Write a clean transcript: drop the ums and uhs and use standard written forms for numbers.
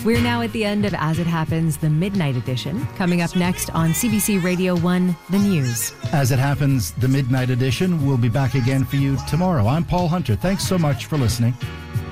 We're now at the end of As It Happens, the Midnight Edition. Coming up next on CBC Radio 1, The News. As It Happens, the Midnight Edition will be back again for you tomorrow. I'm Paul Hunter. Thanks so much for listening.